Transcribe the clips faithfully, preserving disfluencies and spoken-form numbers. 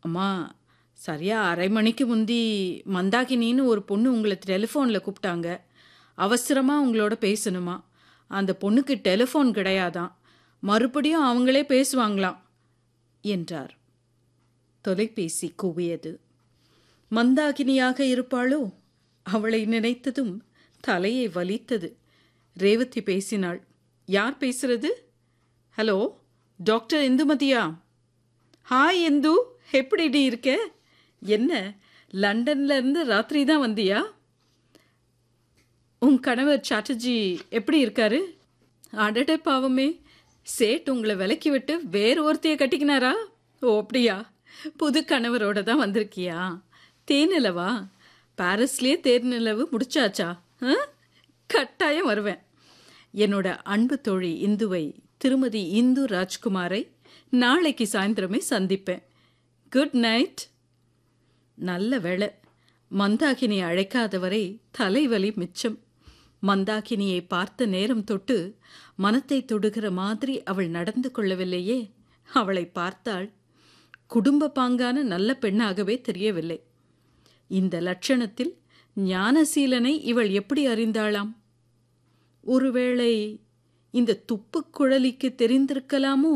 அம்மா, சரியா அரை மணிக்கு முந்தி மந்தாகினின்னு ஒரு பொண்ணு உங்களை டெலிஃபோனில் கூப்பிட்டாங்க. அவசரமாக உங்களோட பேசணுமா. அந்த பொண்ணுக்கு டெலிஃபோன் கிடையாதான், மறுபடியும் அவங்களே பேசுவாங்களாம் என்றார். தொலைபேசி கூவியது. மந்தாகினியாக இருப்பாளோ? அவளை நினைத்ததும் தலையை வலித்தது. ரேவதி பேசினாள். யார் பேசுறது? Hello, doctor இந்துமதியா? ஹாய் இந்து, எப்படிடி இருக்க? என்ன, லண்டன்ல இருந்து ராத்திரி தான் வந்தியா? உன் கணவர் சாட்டர்ஜி எப்படி இருக்காரு? அடட பாவமே, சேட் உங்களை விலக்கி விட்டு வேறு ஒருத்தைய கட்டிக்கினாரா? ஓ அப்படியா, புது கணவரோட தான் வந்திருக்கியா? தேனிலவா? பாரிஸ்லேயே தேர்நிலவு முடிச்சாச்சா? கட்டாயம் வருவேன். என்னோட அன்பு தோழி இந்துவை, திருமதி இந்து ராஜ்குமாரை நாளைக்கு சாயந்தரமே சந்திப்பேன். Good night. நல்ல வேளை, மந்தாகினி அழைக்காதவரை தலைவலி மிச்சம். மந்தாகினியை பார்த்த நேரம் தொட்டு மனத்தை தொடுகிற மாதிரி அவள் நடந்து கொள்ளவில்லையே. அவளை பார்த்தாள், குடும்ப பாங்கான நல்ல பெண்ணாகவே தெரியவில்லை. இந்த லட்சணத்தில் ஞானசீலனை இவள் எப்படி அறிந்தாளாம்? ஒருவேளை இந்த துப்புக் குழலிக்கு தெரிந்திருக்கலாமோ?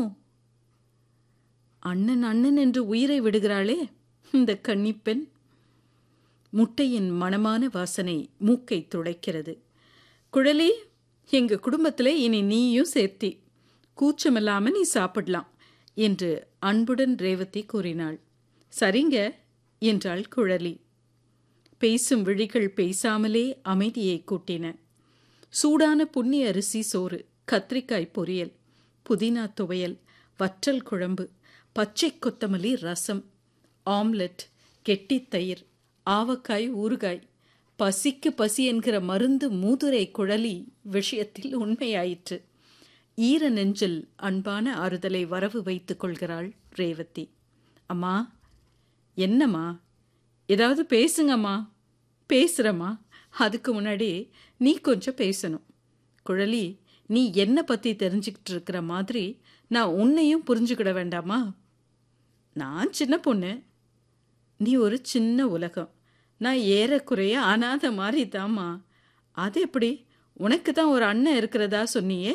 அண்ணன் அண்ணன் என்று உயிரை விடுகிறாளே இந்த கன்னிப்பெண். முட்டையின் மணமான வாசனை மூக்கை துளைக்கிறது. குழலி, எங்க குடும்பத்தில் இனி நீயும் சேர்த்தி, கூச்சமில்லாம நீ சாப்பிடலாம் என்று அன்புடன் ரேவதி கூறினாள். சரிங்க என்றாள் குழலி. பேசும் விழிகள் பேசாமலே அமைதியை கூட்டின. சூடான புண்ணி அரிசி சோறு, கத்திரிக்காய் பொரியல், புதினா துவையல், வற்றல் குழம்பு, பச்சை கொத்தமல்லி ரசம், ஆம்லெட், கெட்டி தயிர், ஆவக்காய் ஊறுகாய். பசிக்கு பசி என்கிற மருந்து மூதுரை குழலி விஷயத்தில் உண்மையாயிற்று. ஈர நெஞ்சில் அன்பான ஆறுதலை வரவு வைத்துக் கொள்கிறாள் ரேவதி. அம்மா, என்னம்மா, ஏதாவது பேசுங்கம்மா. பேசுகிறம்மா, அதுக்கு முன்னாடி நீ கொஞ்சம் பேசணும். குழலி, நீ என்னை பற்றி தெரிஞ்சுக்கிட்டு இருக்கிற மாதிரி நான் உன்னையும் புரிஞ்சுக்கிட வேண்டாமா? நான் சின்ன பொண்ணு, நீ ஒரு சின்ன உலகம். நான் ஏறக்குறைய அனாத மாதிரி தாம்மா. அது எப்படி? உனக்கு தான் ஒரு அண்ணன் இருக்கிறதா சொன்னியே.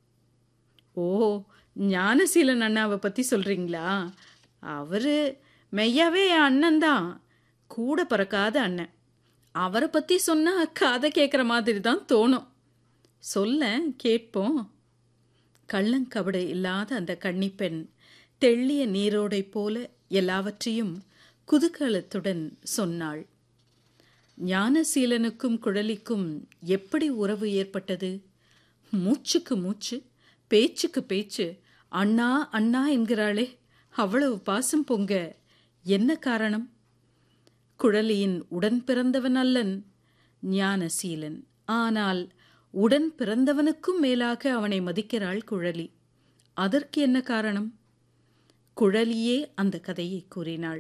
ஓ, ஞானசீலன் அண்ணாவை பற்றி சொல்கிறீங்களா? அவர் மெய்யாவே என் அண்ணன்தான், கூட பிறக்காத அண்ணன். அவரை பற்றி சொன்னால் கதை கேட்குற மாதிரி தான் தோணும். சொல்ல கேட்போம். கள்ளங்கபடு இல்லாத அந்த கன்னிப்பெண் தெள்ளிய நீரோடை போல எல்லாவற்றையும் குதூகலத்துடன் சொன்னாள். ஞானசீலனுக்கும் குழலிக்கும் எப்படி உறவு ஏற்பட்டது? மூச்சுக்கு மூச்சு, பேச்சுக்கு பேச்சு, அண்ணா அண்ணா என்கிறாளே, அவ்வளவு பாசம் பொங்க என்ன காரணம்? குழலியின் உடன் பிறந்தவன் அல்லன் ஞானசீலன். ஆனால் உடன் பிறந்தவனுக்கும் மேலாக அவனை மதிக்கிறாள் குழலி. அதற்கு என்ன காரணம்? குழலியே அந்த கதையை கூறினாள்.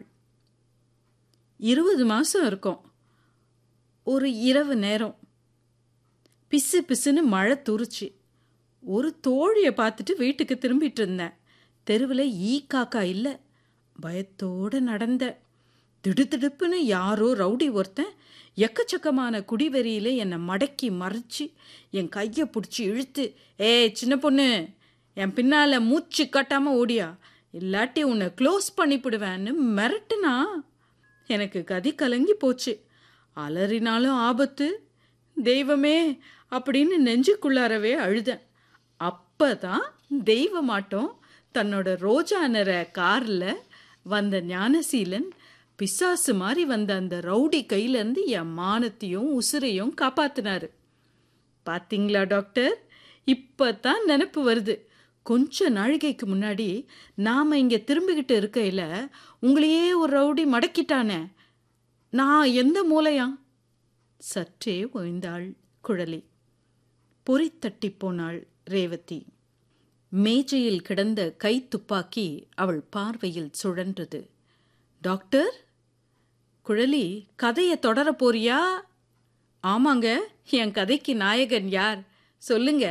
இருபது மாசம் இருக்கும். ஒரு இரவு நேரம் பிசு பிசுன்னு மழை தூரிச்சு. ஒரு தோழியை பார்த்துட்டு வீட்டுக்கு திரும்பிட்டு இருந்தேன். தெருவில் ஈ காக்கா இல்லை. பயத்தோடு நடந்த. திடுதிடுப்புன்னு யாரோ ரவுடி ஒருத்தன் எக்கச்சக்கமான குடிவெறியில் என்னை மடக்கி மறைச்சி என் கையை பிடிச்சி இழுத்து, ஏ சின்ன பொண்ணு, என் பின்னால் மூச்சு கட்டாமல் ஓடியா, இல்லாட்டி உன்னை க்ளோஸ் பண்ணிவிடுவேன்னு மிரட்டுனா. எனக்கு கதி கலங்கி போச்சு. அலறினாலும் ஆபத்து, தெய்வமே அப்படின்னு நெஞ்சுக்குள்ளாரவே அழுதேன். அப்போ தான் தெய்வமாட்டம் தன்னோட ரோஜா நிற காரில் வந்த ஞானசீலன் பிசாசு மாதிரி வந்த அந்த ரவுடி கையிலேருந்து என் மானத்தையும் உசுரையும் காப்பாத்தினாரு. பார்த்தீங்களா டாக்டர், இப்போ தான் நினப்பு வருது. கொஞ்ச நாழிகைக்கு முன்னாடி நாம் இங்கே திரும்பிக்கிட்டு இருக்கையில் உங்களையே ஒரு ரவுடி மடக்கிட்டானே, நான் எந்த மூலையா? சற்றே ஓய்ந்தாள் குழலி. பொறி தட்டி போனாள் ரேவதி. மேஜையில் கிடந்த கை துப்பாக்கி அவள் பார்வையில் சுழன்றது. டாக்டர், குழலி, கதையை தொடர போறியா? ஆமாங்க, என் கதைக்கு நாயகன் யார் சொல்லுங்க.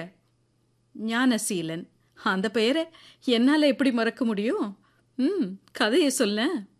ஞானசீலன். அந்த பெயரை என்னால் எப்படி மறக்க முடியும்? ம், கதையை சொல்ல.